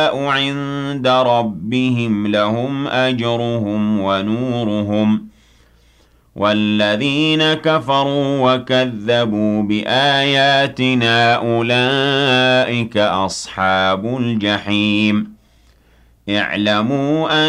عند ربهم لهم أجرهم ونورهم والذين كفروا وكذبوا بآياتنا أولئك أصحاب الجحيم اعلموا أن